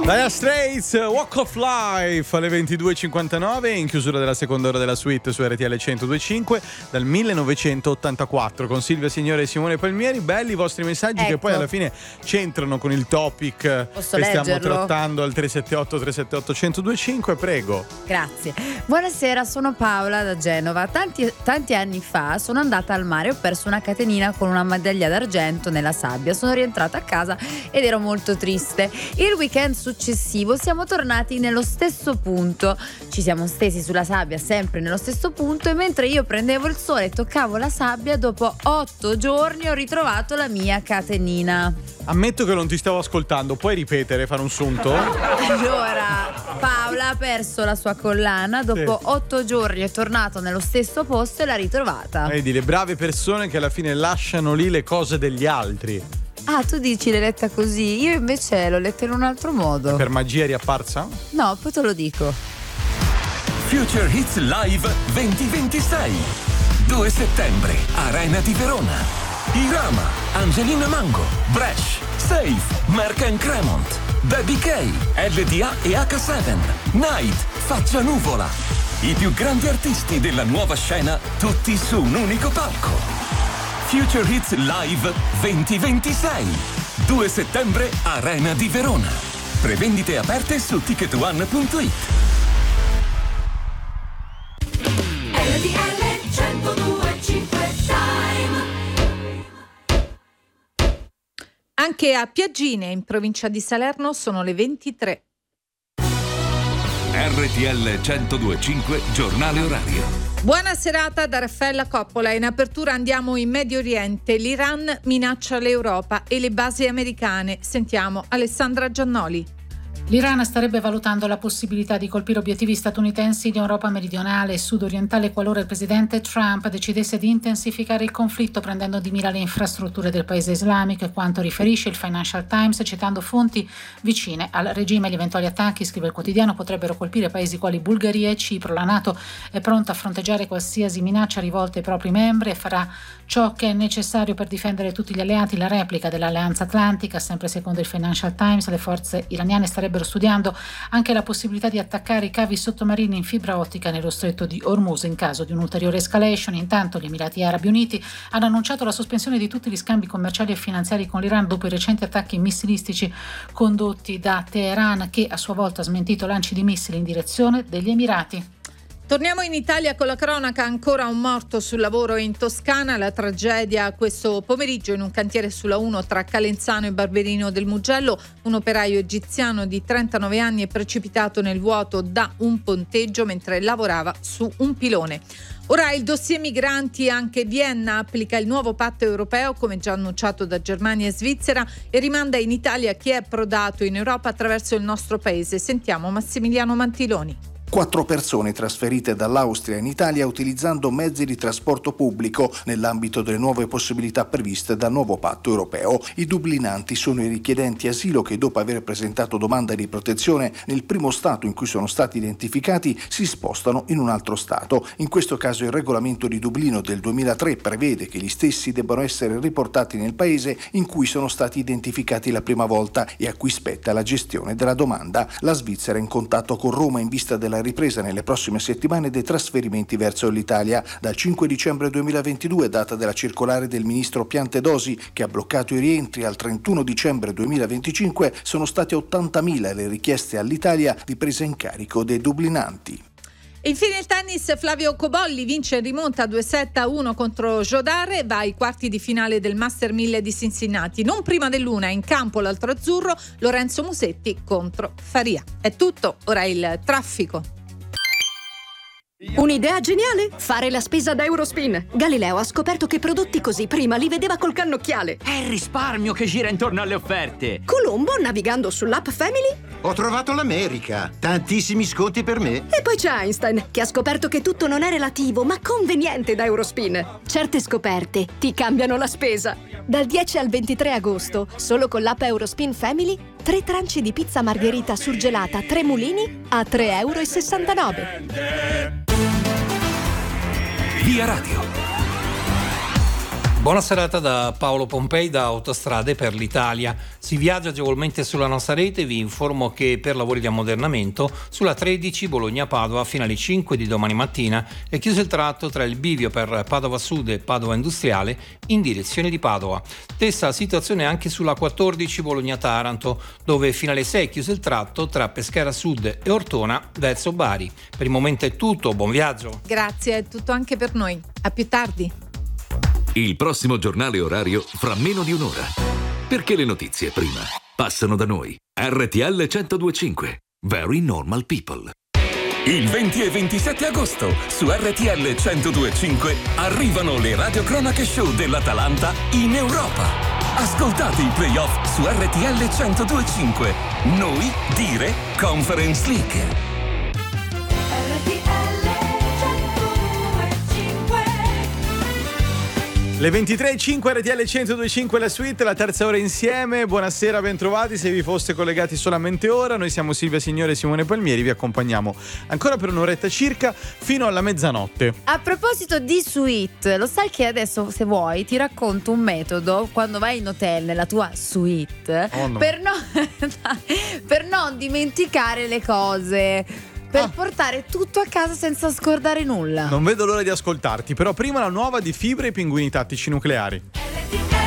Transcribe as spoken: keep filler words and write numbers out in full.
Dire Straits, Walk of Life alle ventidue e cinquantanove, in chiusura della seconda ora della suite su R T L centodue e cinque dal millenovecentottantaquattro, con Silvia Signore e Simone Palmieri. Belli i vostri messaggi, ecco, che poi alla fine c'entrano con il topic Posso che leggerlo? stiamo trattando al tre sette otto tre sette otto centodue e cinque. Prego. Grazie. Buonasera, sono Paola da Genova. Tanti, tanti anni fa sono andata al mare e ho perso una catenina con una medaglia d'argento nella sabbia. Sono rientrata a casa ed ero molto triste. Il weekend successivo siamo tornati nello stesso punto, ci siamo stesi sulla sabbia sempre nello stesso punto, e mentre io prendevo il sole e toccavo la sabbia, dopo otto giorni ho ritrovato la mia catenina. Ammetto che non ti stavo ascoltando, puoi ripetere, fare un sunto? Allora, Paola ha perso la sua collana, dopo sì. otto giorni è tornato nello stesso posto e l'ha ritrovata. Vedi, le brave persone che alla fine lasciano lì le cose degli altri. Ah, tu dici l'hai letta così, io invece l'ho letta in un altro modo. Per magia è riapparsa? No, poi te lo dico. Future Hits Live duemilaventisei, due settembre, Arena di Verona. Irama, Angelina Mango, Bresh, Safe, Mark and Cremont, Baby K, L D A e H sette, Night, Faccia Nuvola. I più grandi artisti della nuova scena, tutti su un unico palco. Future Hits Live duemilaventisei, due settembre, Arena di Verona. Prevendite aperte su ticket one punto it. R T L centodue e cinque Time. Anche a Piaggine, in provincia di Salerno, sono le ventitré. R T L centodue e cinque, giornale orario. Buona serata da Raffaella Coppola. In apertura andiamo in Medio Oriente. L'Iran minaccia l'Europa e le basi americane. Sentiamo Alessandra Giannoli. L'Iran starebbe valutando la possibilità di colpire obiettivi statunitensi in Europa meridionale e sud-orientale qualora il presidente Trump decidesse di intensificare il conflitto, prendendo di mira le infrastrutture del paese islamico, e quanto riferisce il Financial Times citando fonti vicine al regime. Gli eventuali attacchi, scrive il quotidiano, potrebbero colpire paesi quali Bulgaria e Cipro. La NATO è pronta a fronteggiare qualsiasi minaccia rivolta ai propri membri e farà ciò che è necessario per difendere tutti gli alleati. La replica dell'Alleanza Atlantica, sempre secondo il Financial Times, le forze iraniane starebbero studiando anche la possibilità di attaccare i cavi sottomarini in fibra ottica nello stretto di Hormuz in caso di un'ulteriore escalation. Intanto gli Emirati Arabi Uniti hanno annunciato la sospensione di tutti gli scambi commerciali e finanziari con l'Iran dopo i recenti attacchi missilistici condotti da Teheran, che a sua volta ha smentito lanci di missili in direzione degli Emirati. Torniamo in Italia con la cronaca. Ancora un morto sul lavoro in Toscana. La tragedia questo pomeriggio in un cantiere sulla uno tra Calenzano e Barberino del Mugello. Un operaio egiziano di trentanove anni è precipitato nel vuoto da un ponteggio mentre lavorava su un pilone. Ora il dossier migranti. Anche Vienna applica il nuovo patto europeo, come già annunciato da Germania e Svizzera, e rimanda in Italia chi è approdato in Europa attraverso il nostro paese. Sentiamo Massimiliano Mantiloni. Quattro persone trasferite dall'Austria in Italia utilizzando mezzi di trasporto pubblico nell'ambito delle nuove possibilità previste dal nuovo patto europeo. I dublinanti sono i richiedenti asilo che, dopo aver presentato domanda di protezione nel primo stato in cui sono stati identificati, si spostano in un altro stato. In questo caso il regolamento di Dublino del duemilatré prevede che gli stessi debbano essere riportati nel paese in cui sono stati identificati la prima volta e a cui spetta la gestione della domanda. La Svizzera è in contatto con Roma in vista della ripresa nelle prossime settimane dei trasferimenti verso l'Italia. Dal cinque dicembre duemilaventidue, data della circolare del ministro Piantedosi che ha bloccato i rientri, al trentuno dicembre duemilaventicinque sono state ottantamila le richieste all'Italia di presa in carico dei dublinanti. Infine il tennis. Flavio Cobolli vince in rimonta due sette a uno contro Jodare e va ai quarti di finale del Master mille di Cincinnati. Non prima dell'una in campo l'altro azzurro, Lorenzo Musetti contro Faria. È tutto, ora il traffico. Un'idea geniale? Fare la spesa da Eurospin. Galileo ha scoperto che prodotti così prima li vedeva col cannocchiale. È il risparmio che gira intorno alle offerte. Colombo, navigando sull'app Family, ho trovato l'America. Tantissimi sconti per me. E poi c'è Einstein, che ha scoperto che tutto non è relativo, ma conveniente da Eurospin. Certe scoperte ti cambiano la spesa. Dal dieci al ventitré agosto, solo con l'app Eurospin Family, tre tranci di pizza margherita surgelata Tre Mulini a tre e sessantanove euro. Via Radio. Buona serata da Paolo Pompei da Autostrade per l'Italia. Si viaggia agevolmente sulla nostra rete. Vi informo che per lavori di ammodernamento sulla tredici Bologna-Padova fino alle cinque di domani mattina è chiuso il tratto tra il bivio per Padova Sud e Padova Industriale in direzione di Padova. Stessa situazione anche sulla quattordici Bologna-Taranto, dove fino alle sei è chiuso il tratto tra Pescara Sud e Ortona verso Bari. Per il momento è tutto, buon viaggio. Grazie, è tutto anche per noi. A più tardi. Il prossimo giornale orario fra meno di un'ora. Perché le notizie prima passano da noi. R T L centodue e cinque. Very Normal People. Il venti e ventisette agosto su R T L centodue e cinque arrivano le radiocronache show dell'Atalanta in Europa. Ascoltate i playoff su R T L centodue e cinque. Noi dire Conference League. Le ventitré e cinque R T L centodue e cinque la suite, la terza ora insieme. Buonasera, bentrovati. Se vi foste collegati solamente ora, noi siamo Silvia Signore e Simone Palmieri. Vi accompagniamo ancora per un'oretta circa fino alla mezzanotte. A proposito di suite, lo sai che adesso, se vuoi, ti racconto un metodo quando vai in hotel nella tua suite oh no. per, no, per non dimenticare le cose, per ah. portare tutto a casa senza scordare nulla. Non vedo l'ora di ascoltarti, però prima la nuova di Fibra e Pinguini Tattici Nucleari.